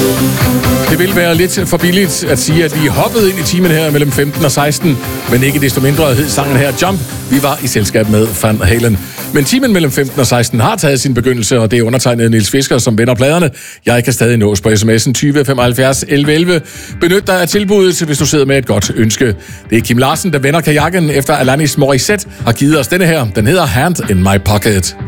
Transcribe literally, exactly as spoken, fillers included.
Det vil være lidt for billigt at sige, at vi hoppede ind i timen her mellem femten og seksten, men ikke desto mindre hed sangen her Jump. Vi var i selskab med Van Halen. Men timen mellem femten og seksten har taget sin begyndelse, og det er undertegnet Niels Fisker, som vender pladerne. Jeg kan stadig nås på sms'en tyve femoghalvfjerds elleve elleve. Benyt dig af tilbuddet, hvis du sidder med et godt ønske. Det er Kim Larsen, der vender kajakken efter Alanis Morissette har givet os denne her. Den hedder Hand in My Pocket.